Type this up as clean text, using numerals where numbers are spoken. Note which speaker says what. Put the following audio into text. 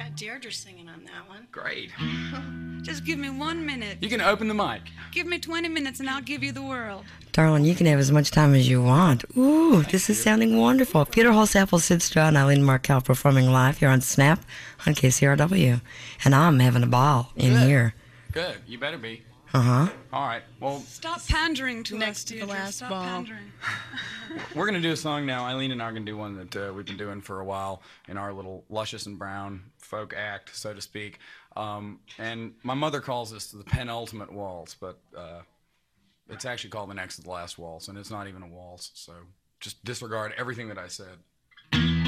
Speaker 1: got Deirdre singing on that one.
Speaker 2: Great.
Speaker 3: Just give me 1 minute.
Speaker 2: You can open the mic.
Speaker 3: Give me 20 minutes and I'll give you the world.
Speaker 4: Darling, you can have as much time as you want. Ooh, this is sounding wonderful. Peter Holsapple, Sid Straw, and Eileen Markel performing live here on Snap on KCRW. And I'm having a ball in
Speaker 2: Good.
Speaker 4: here.
Speaker 2: Good. You better be.
Speaker 4: Uh-huh.
Speaker 2: All right. Well,
Speaker 3: Stop pandering to
Speaker 1: Next
Speaker 3: us,
Speaker 1: to the
Speaker 3: Deirdre.
Speaker 1: last
Speaker 3: Stop
Speaker 1: ball.
Speaker 3: pandering.
Speaker 2: we're going to do a song now. Eileen and I are going to do one that we've been doing for a while in our little Luscious and Brown folk act, so to speak. And my mother calls this the penultimate waltz, but it's actually called the next to the last waltz, and it's not even a waltz, so just disregard everything that I said.